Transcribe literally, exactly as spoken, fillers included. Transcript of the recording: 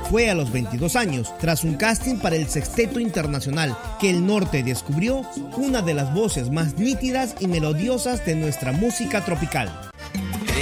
Fue a los veintidós años, tras un casting para el Sexteto Internacional, que el norte descubrió una de las voces más nítidas y melodiosas de nuestra música tropical.